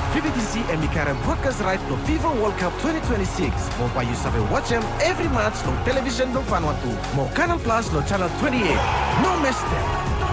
PBTC and Mikara broadcast right to FIFA World Cup 2026. Mau payu sampai watch them every match no television no Vanuatu. Mau Canal Plus no channel 28. No miss them.